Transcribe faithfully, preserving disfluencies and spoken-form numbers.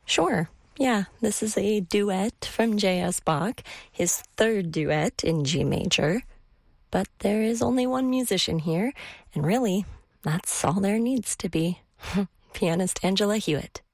Sure. Yeah, this is a duet from J S. Bach, his third duet in G major. But there is only one musician here, and really, that's all there needs to be. Pianist Angela Hewitt.